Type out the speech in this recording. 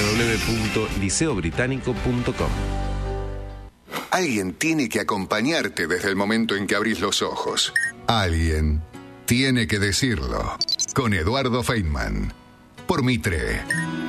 www.liceobritánico.com. Alguien tiene que acompañarte desde el momento en que abrís los ojos. Alguien tiene que decirlo. Con Eduardo Feynman. Por Mitre.